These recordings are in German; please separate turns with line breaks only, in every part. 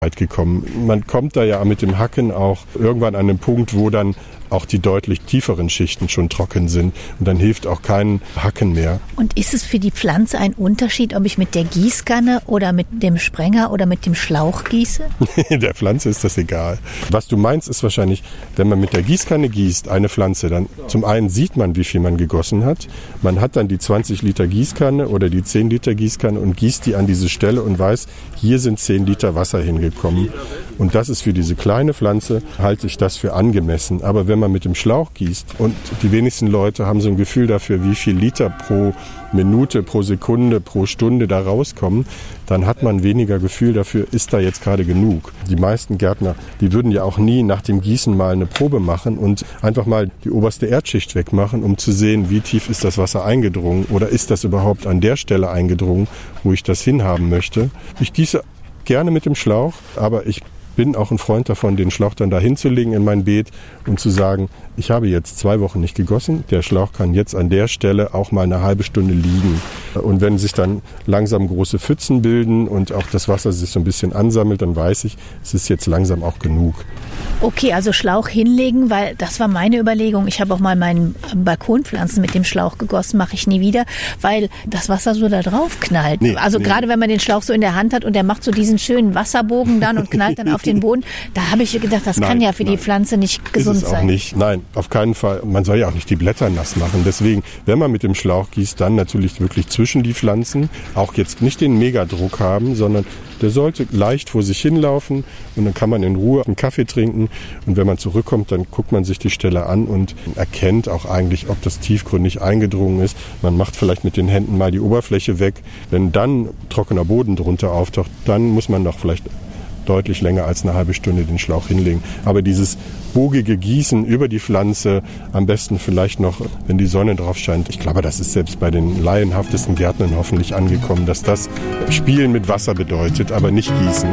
weit gekommen. Man kommt da ja mit dem Hacken auch irgendwann an den Punkt, wo dann auch die deutlich tieferen Schichten schon trocken sind. Und dann hilft auch kein Hacken mehr.
Und ist es für die Pflanze ein Unterschied, ob ich mit der Gießkanne oder mit dem Sprenger oder mit dem Schlauch gieße?
Der Pflanze ist das egal. Was du meinst, ist wahrscheinlich, wenn man mit der Gießkanne gießt, eine Pflanze, dann zum einen sieht man, wie viel man gegossen hat. Man hat dann die 20 Liter Gießkanne oder die 10 Liter Gießkanne und gießt die an diese Stelle und weiß, hier sind 10 Liter Wasser hingekommen. Und das ist für diese kleine Pflanze, halte ich das für angemessen. Aber wenn man mit dem Schlauch gießt und die wenigsten Leute haben so ein Gefühl dafür, wie viel Liter pro Minute, pro Sekunde, pro Stunde da rauskommen, dann hat man weniger Gefühl dafür, ist da jetzt gerade genug. Die meisten Gärtner, die würden ja auch nie nach dem Gießen mal eine Probe machen und einfach mal die oberste Erdschicht wegmachen, um zu sehen, wie tief ist das Wasser eingedrungen oder ist das überhaupt an der Stelle eingedrungen, wo ich das hinhaben möchte. Ich gieße gerne mit dem Schlauch, aber ich bin auch ein Freund davon, den Schlauch dann da hinzulegen in mein Beet und zu sagen, ich habe jetzt 2 Wochen nicht gegossen, der Schlauch kann jetzt an der Stelle auch mal eine halbe Stunde liegen. Und wenn sich dann langsam große Pfützen bilden und auch das Wasser sich so ein bisschen ansammelt, dann weiß ich, es ist jetzt langsam auch genug.
Okay, also Schlauch hinlegen, weil das war meine Überlegung. Ich habe auch mal meinen Balkonpflanzen mit dem Schlauch gegossen, mache ich nie wieder, weil das Wasser so da drauf knallt. Gerade wenn man den Schlauch so in der Hand hat und der macht so diesen schönen Wasserbogen dann und knallt dann auf den Boden, da habe ich gedacht, das kann ja für die Pflanze nicht gesund sein. Ist es auch
nicht. Nein, auf keinen Fall. Man soll ja auch nicht die Blätter nass machen. Deswegen, wenn man mit dem Schlauch gießt, dann natürlich wirklich zwischen die Pflanzen. Auch jetzt nicht den Megadruck haben, sondern der sollte leicht vor sich hinlaufen und dann kann man in Ruhe einen Kaffee trinken. Und wenn man zurückkommt, dann guckt man sich die Stelle an und erkennt auch eigentlich, ob das tiefgründig eingedrungen ist. Man macht vielleicht mit den Händen mal die Oberfläche weg. Wenn dann trockener Boden drunter auftaucht, dann muss man noch vielleicht deutlich länger als eine halbe Stunde den Schlauch hinlegen. Aber dieses bogige Gießen über die Pflanze, am besten vielleicht noch, wenn die Sonne drauf scheint. Ich glaube, das ist selbst bei den laienhaftesten Gärtnern hoffentlich angekommen, dass das Spielen mit Wasser bedeutet, aber nicht Gießen.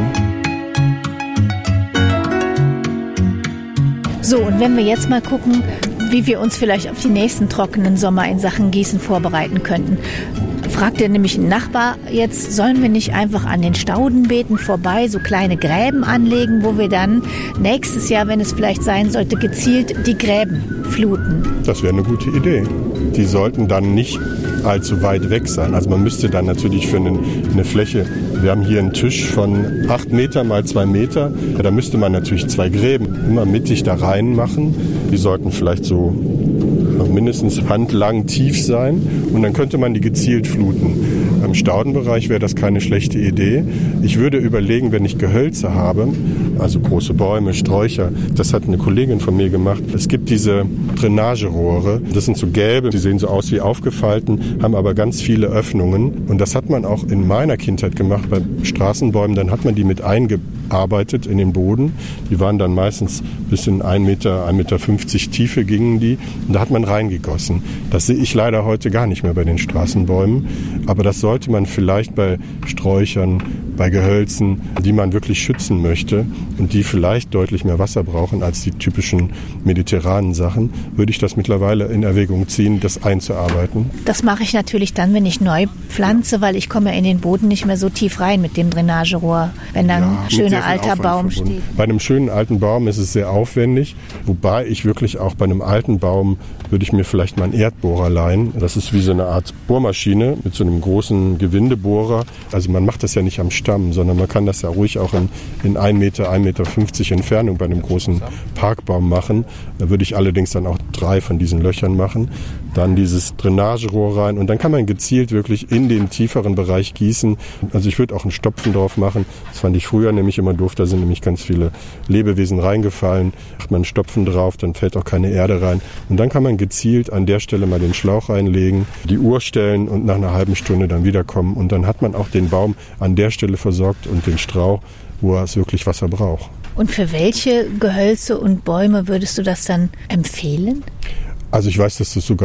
So, und wenn wir jetzt mal gucken, wie wir uns vielleicht auf die nächsten trockenen Sommer in Sachen Gießen vorbereiten könnten. Fragt nämlich ein Nachbar jetzt, sollen wir nicht einfach an den Staudenbeeten vorbei so kleine Gräben anlegen, wo wir dann nächstes Jahr, wenn es vielleicht sein sollte, gezielt die Gräben fluten?
Das wäre eine gute Idee. Die sollten dann nicht allzu weit weg sein. Also man müsste dann natürlich für eine Fläche, wir haben hier einen Tisch von 8 Meter mal 2 Meter, ja, da müsste man natürlich 2 Gräben immer mittig da rein machen. Die sollten vielleicht so mindestens handlang tief sein und dann könnte man die gezielt fluten. Im Staudenbereich wäre das keine schlechte Idee. Ich würde überlegen, wenn ich Gehölze habe, also große Bäume, Sträucher, das hat eine Kollegin von mir gemacht. Es gibt diese Drainagerohre, das sind so gelbe, die sehen so aus wie aufgefalten, haben aber ganz viele Öffnungen und das hat man auch in meiner Kindheit gemacht bei Straßenbäumen, dann hat man die mit eingearbeitet in den Boden. Die waren dann meistens bis in 1,50 Meter Tiefe gingen die und da hat man reingegossen. Das sehe ich leider heute gar nicht mehr bei den Straßenbäumen, aber das sollte man vielleicht bei Sträuchern, bei Gehölzen, die man wirklich schützen möchte und die vielleicht deutlich mehr Wasser brauchen als die typischen mediterranen Sachen, würde ich das mittlerweile in Erwägung ziehen, das einzuarbeiten.
Das mache ich natürlich dann, wenn ich neu pflanze, weil ich komme in den Boden nicht mehr so tief rein mit dem Drainagerohr, wenn dann ein schöner alter Baum steht.
Bei einem schönen alten Baum ist es sehr aufwendig, wobei ich wirklich auch bei einem alten Baum würde ich mir vielleicht mal einen Erdbohrer leihen. Das ist wie so eine Art Bohrmaschine mit so einem großen Gewindebohrer. Also man macht das ja nicht am Stamm, sondern man kann das ja ruhig auch in 1 Meter, 1,50 Meter Entfernung bei einem großen Parkbaum machen. Da würde ich allerdings dann auch 3 von diesen Löchern machen. Dann dieses Drainagerohr rein und dann kann man gezielt wirklich in den tieferen Bereich gießen. Also ich würde auch einen Stopfen drauf machen. Das fand ich früher nämlich immer doof. Da sind nämlich ganz viele Lebewesen reingefallen. Macht man einen Stopfen drauf, dann fällt auch keine Erde rein. Und dann kann man gezielt an der Stelle mal den Schlauch reinlegen, die Uhr stellen und nach einer halben Stunde dann wiederkommen. Und dann hat man auch den Baum an der Stelle versorgt und den Strauch, wo er wirklich Wasser braucht.
Und für welche Gehölze und Bäume würdest du das dann empfehlen?
Also ich weiß, dass das sogar bei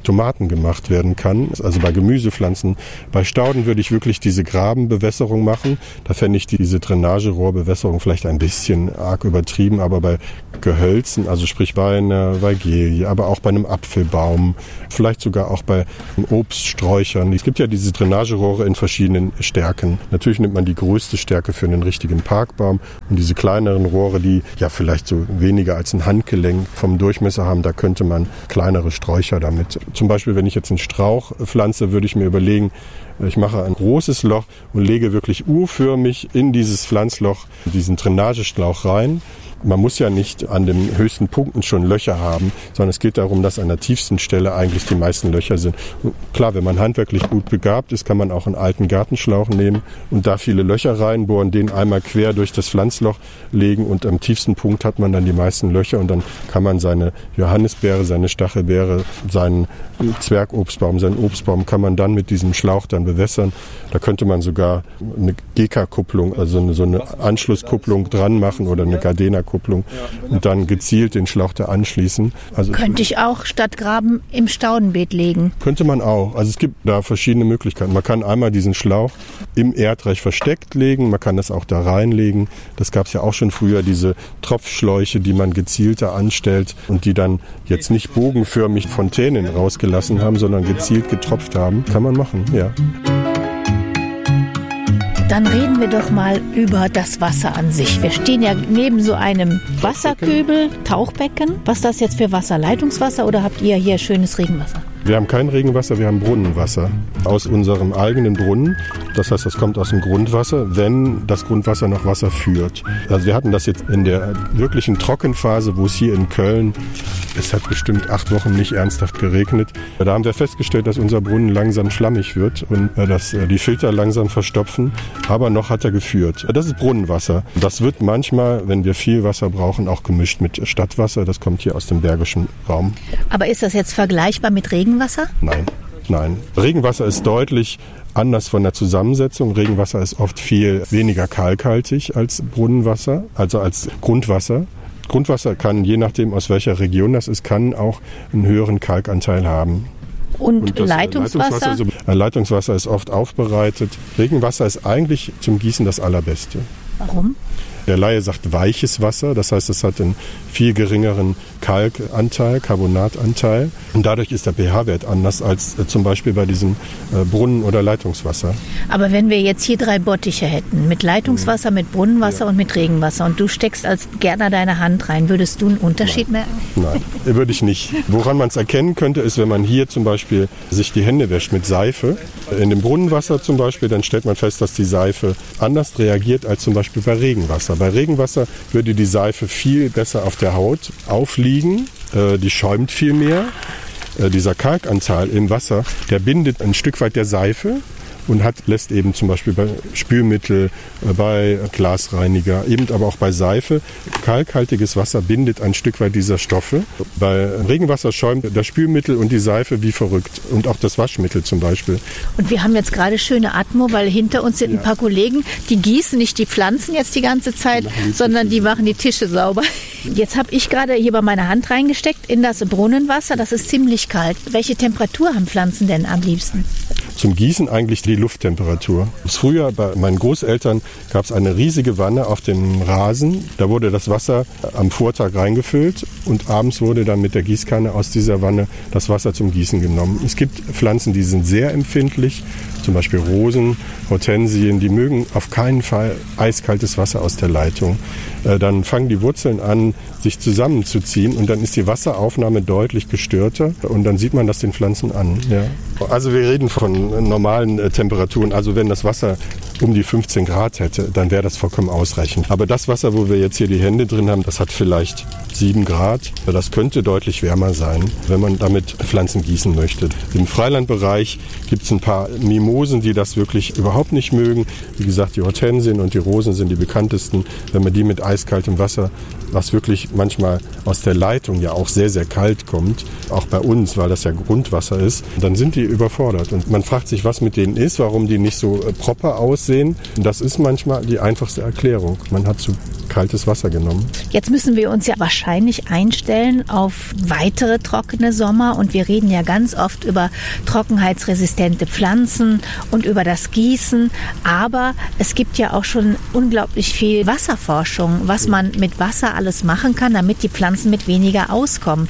Tomaten gemacht werden kann, also bei Gemüsepflanzen. Bei Stauden würde ich wirklich diese Grabenbewässerung machen. Da fände ich diese Drainagerohrbewässerung vielleicht ein bisschen arg übertrieben, aber bei Gehölzen, also sprich bei einer Weigelie, aber auch bei einem Apfelbaum, vielleicht sogar auch bei Obststräuchern. Es gibt ja diese Drainagerohre in verschiedenen Stärken. Natürlich nimmt man die größte Stärke für einen richtigen Parkbaum und diese kleineren Rohre, die ja vielleicht so weniger als ein Handgelenk vom Durchmesser haben, da könnte man kleinere Sträucher damit. Zum Beispiel, wenn ich jetzt einen Strauch pflanze, würde ich mir überlegen, ich mache ein großes Loch und lege wirklich U-förmig in dieses Pflanzloch diesen Drainageschlauch rein. Man muss ja nicht an den höchsten Punkten schon Löcher haben, sondern es geht darum, dass an der tiefsten Stelle eigentlich die meisten Löcher sind. Und klar, wenn man handwerklich gut begabt ist, kann man auch einen alten Gartenschlauch nehmen und da viele Löcher reinbohren, den einmal quer durch das Pflanzloch legen und am tiefsten Punkt hat man dann die meisten Löcher und dann kann man seine Johannisbeere, seine Stachelbeere, seinen Zwergobstbaum, seinen Obstbaum kann man dann mit diesem Schlauch dann bewässern. Da könnte man sogar eine GK-Kupplung, also so eine Anschlusskupplung dran machen oder eine Gardena-Kupplung und dann gezielt den Schlauch da anschließen. Also
könnte ich auch statt Graben im Staudenbeet legen?
Könnte man auch. Also es gibt da verschiedene Möglichkeiten. Man kann einmal diesen Schlauch im Erdreich versteckt legen, man kann das auch da reinlegen. Das gab es ja auch schon früher, diese Tropfschläuche, die man gezielter anstellt und die dann jetzt nicht bogenförmig Fontänen rausgelassen haben, sondern gezielt getropft haben. Kann man machen, ja.
Dann reden wir doch mal über das Wasser an sich. Wir stehen ja neben so einem Wasserkübel, Tauchbecken. Was ist das jetzt für Wasser? Leitungswasser oder habt ihr hier schönes Regenwasser?
Wir haben kein Regenwasser, wir haben Brunnenwasser aus unserem eigenen Brunnen. Das heißt, das kommt aus dem Grundwasser, wenn das Grundwasser noch Wasser führt. Also wir hatten das jetzt in der wirklichen Trockenphase, wo es hier in Köln, es hat bestimmt 8 Wochen nicht ernsthaft geregnet. Da haben wir festgestellt, dass unser Brunnen langsam schlammig wird und dass die Filter langsam verstopfen. Aber noch hat er geführt. Das ist Brunnenwasser. Das wird manchmal, wenn wir viel Wasser brauchen, auch gemischt mit Stadtwasser. Das kommt hier aus dem bergischen Raum.
Aber ist das jetzt vergleichbar mit Regenwasser?
Nein. Regenwasser ist deutlich anders von der Zusammensetzung. Regenwasser ist oft viel weniger kalkhaltig als Brunnenwasser, also als Grundwasser. Grundwasser kann, je nachdem aus welcher Region das ist, kann auch einen höheren Kalkanteil haben.
Und Leitungswasser?
Leitungswasser ist oft aufbereitet. Regenwasser ist eigentlich zum Gießen das Allerbeste.
Warum?
Der Laie sagt weiches Wasser, das heißt, es hat einen viel geringeren Kalkanteil, Carbonatanteil. Und dadurch ist der pH-Wert anders als zum Beispiel bei diesem Brunnen- oder Leitungswasser. Aber
wenn wir jetzt hier 3 Bottiche hätten, mit Leitungswasser, mit Brunnenwasser und mit Regenwasser und du steckst als Gärtner deine Hand rein, würdest du einen Unterschied merken?
Nein, würde ich nicht. Woran man es erkennen könnte, ist, wenn man hier zum Beispiel sich die Hände wäscht mit Seife. In dem Brunnenwasser zum Beispiel, dann stellt man fest, dass die Seife anders reagiert als zum Beispiel bei Regenwasser. Bei Regenwasser würde die Seife viel besser auf der Haut aufliegen, die schäumt viel mehr. Dieser Kalkanteil im Wasser, der bindet ein Stück weit der Seife und lässt eben zum Beispiel bei Spülmittel, bei Glasreiniger, eben aber auch bei Seife, kalkhaltiges Wasser bindet ein Stück weit dieser Stoffe. Bei Regenwasser schäumt das Spülmittel und die Seife wie verrückt und auch das Waschmittel zum Beispiel. Und wir haben jetzt gerade schöne Atmo, weil hinter uns sind ein paar Kollegen, die gießen nicht die Pflanzen jetzt die ganze Zeit, sondern die machen die Tische sauber. Jetzt habe ich gerade hier bei meiner Hand reingesteckt in das Brunnenwasser, das ist ziemlich kalt. Welche Temperatur haben Pflanzen denn am liebsten? Zum Gießen eigentlich die Lufttemperatur. Früher bei meinen Großeltern gab es eine riesige Wanne auf dem Rasen. Da wurde das Wasser am Vortag reingefüllt und abends wurde dann mit der Gießkanne aus dieser Wanne das Wasser zum Gießen genommen. Es gibt Pflanzen, die sind sehr empfindlich, zum Beispiel Rosen, Hortensien, die mögen auf keinen Fall eiskaltes Wasser aus der Leitung. Dann fangen die Wurzeln an, sich zusammenzuziehen und dann ist die Wasseraufnahme deutlich gestörter und dann sieht man das den Pflanzen an. Ja. Also wir reden von normalen Temperaturen. Also wenn das Wasser um die 15 Grad hätte, dann wäre das vollkommen ausreichend. Aber das Wasser, wo wir jetzt hier die Hände drin haben, das hat vielleicht 7 Grad. Das könnte deutlich wärmer sein, wenn man damit Pflanzen gießen möchte. Im Freilandbereich gibt es ein paar Mimosen, die das wirklich überhaupt nicht mögen. Wie gesagt, die Hortensien und die Rosen sind die bekanntesten. Wenn man die mit eiskaltem Wasser, was wirklich manchmal aus der Leitung ja auch sehr, sehr kalt kommt, auch bei uns, weil das ja Grundwasser ist, dann sind die überfordert. Und man fragt sich, was mit denen ist, warum die nicht so proper aussehen. Das ist manchmal die einfachste Erklärung. Man hat zu kaltes Wasser genommen.
Jetzt müssen wir uns ja wahrscheinlich einstellen auf weitere trockene Sommer und wir reden ja ganz oft über trockenheitsresistente Pflanzen und über das Gießen, aber es gibt ja auch schon unglaublich viel Wasserforschung, was man mit Wasser alles machen kann, damit die Pflanzen mit weniger auskommen.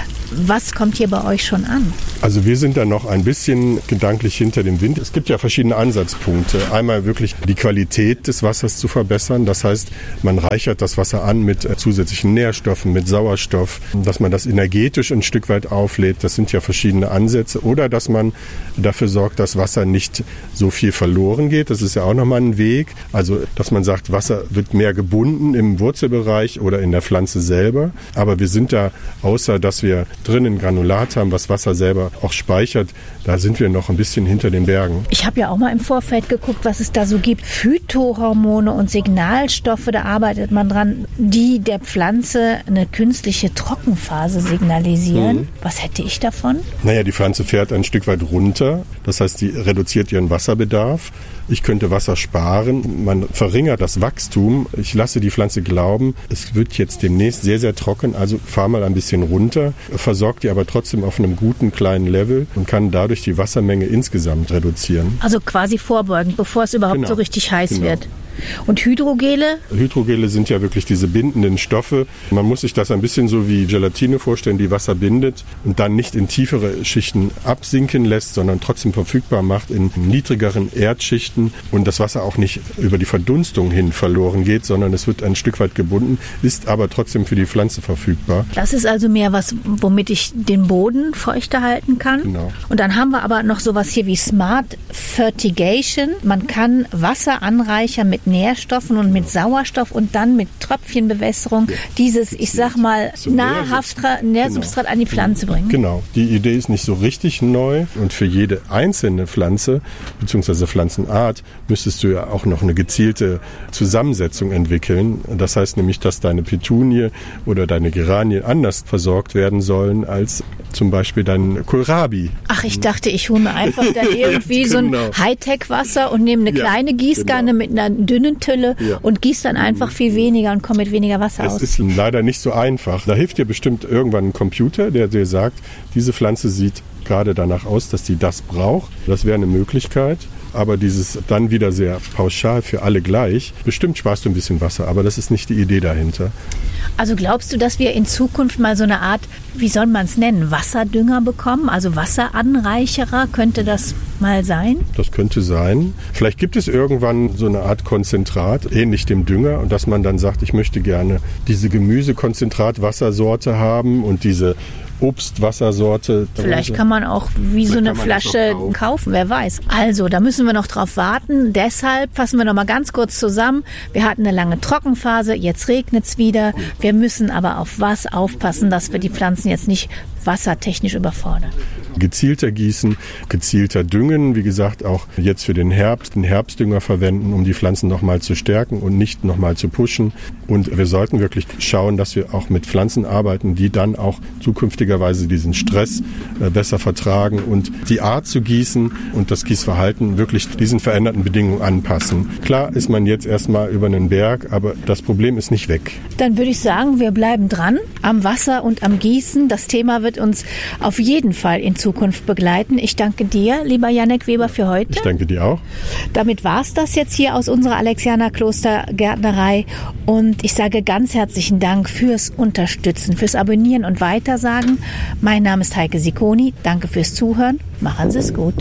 Was kommt hier bei euch schon an?
Also wir sind da noch ein bisschen gedanklich hinter dem Wind. Es gibt ja verschiedene Ansatzpunkte. Einmal wirklich die Qualität des Wassers zu verbessern. Das heißt, man reichert das Wasser an mit zusätzlichen Nährstoffen, mit Sauerstoff, dass man das energetisch ein Stück weit auflädt. Das sind ja verschiedene Ansätze. Oder dass man dafür sorgt, dass Wasser nicht so viel verloren geht. Das ist ja auch nochmal ein Weg. Also, dass man sagt, Wasser wird mehr gebunden im Wurzelbereich oder in der Pflanze selber. Aber wir sind da, außer dass wir drinnen Granulat haben, was Wasser selber auch speichert, da sind wir noch ein bisschen hinter den Bergen.
Ich habe ja auch mal im Vorfeld geguckt, was es da so gibt. Phytohormone und Signalstoffe, da arbeitet man dran, die der Pflanze eine künstliche Trockenphase signalisieren. Was hätte ich davon?
Naja, die Pflanze fährt ein Stück weit runter. Das heißt, die reduziert ihren Wasserbedarf. Ich könnte Wasser sparen. Man verringert das Wachstum. Ich lasse die Pflanze glauben, es wird jetzt demnächst sehr, sehr trocken. Also fahr mal ein bisschen runter, versorgt die aber trotzdem auf einem guten kleinen Level und kann dadurch die Wassermenge insgesamt reduzieren.
Also quasi vorbeugend, bevor es überhaupt so richtig heiß wird. Und Hydrogele?
Hydrogele sind ja wirklich diese bindenden Stoffe. Man muss sich das ein bisschen so wie Gelatine vorstellen, die Wasser bindet und dann nicht in tiefere Schichten absinken lässt, sondern trotzdem verfügbar macht in niedrigeren Erdschichten und das Wasser auch nicht über die Verdunstung hin verloren geht, sondern es wird ein Stück weit gebunden, ist aber trotzdem für die Pflanze verfügbar.
Das ist also mehr was, womit ich den Boden feuchter halten kann.
Genau.
Und dann haben wir aber noch sowas hier wie Smart Fertigation. Man kann Wasser anreichern mit Nährstoffen und mit Sauerstoff und dann mit Tröpfchenbewässerung dieses, ich sag mal, nahrhaftere Nährsubstrat an die Pflanze bringen.
Genau. Die Idee ist nicht so richtig neu und für jede einzelne Pflanze bzw. Pflanzenart müsstest du ja auch noch eine gezielte Zusammensetzung entwickeln. Das heißt nämlich, dass deine Petunie oder deine Geranien anders versorgt werden sollen als zum Beispiel dein Kohlrabi.
Ach, ich dachte, ich hole mir einfach dann irgendwie so ein Hightech-Wasser und nehme eine kleine Gießkanne mit einer dünnen Tülle und gieße dann einfach viel weniger und komme mit weniger Wasser aus.
Es ist leider nicht so einfach. Da hilft dir bestimmt irgendwann ein Computer, der dir sagt, diese Pflanze sieht gerade danach aus, dass die das braucht. Das wäre eine Möglichkeit. Aber dieses dann wieder sehr pauschal für alle gleich. Bestimmt sparst du ein bisschen Wasser, aber das ist nicht die Idee dahinter.
Also glaubst du, dass wir in Zukunft mal so eine Art, wie soll man es nennen, Wasserdünger bekommen? Also Wasseranreicherer, könnte das mal sein? Das
könnte sein. Vielleicht gibt es irgendwann so eine Art Konzentrat, ähnlich dem Dünger, und dass man dann sagt, ich möchte gerne diese Gemüsekonzentrat-Wassersorte haben und diese Obstwassersorte.
Vielleicht kann man auch wie so eine Flasche kaufen, wer weiß. Also, da müssen wir noch drauf warten. Deshalb fassen wir noch mal ganz kurz zusammen. Wir hatten eine lange Trockenphase, jetzt regnet es wieder. Wir müssen aber auf was aufpassen, dass wir die Pflanzen jetzt nicht wassertechnisch überfordern.
Gezielter gießen, gezielter düngen, wie gesagt, auch jetzt für den Herbst einen Herbstdünger verwenden, um die Pflanzen nochmal zu stärken und nicht nochmal zu pushen. Und wir sollten wirklich schauen, dass wir auch mit Pflanzen arbeiten, die dann auch zukünftigerweise diesen Stress besser vertragen und die Art zu gießen und das Gießverhalten wirklich diesen veränderten Bedingungen anpassen. Klar ist man jetzt erstmal über einen Berg, aber das Problem ist nicht weg.
Dann würde ich sagen, wir bleiben dran am Wasser und am Gießen. Das Thema wird uns auf jeden Fall in Zukunft begleiten. Ich danke dir, lieber Jannek Weber, für heute.
Ich danke dir auch.
Damit war es das jetzt hier aus unserer Alexianer-Kloster-Gärtnerei und ich sage ganz herzlichen Dank fürs Unterstützen, fürs Abonnieren und Weitersagen. Mein Name ist Heike Sicconi. Danke fürs Zuhören. Machen Sie es gut.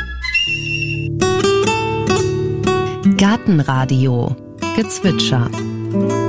Gartenradio Gezwitscher.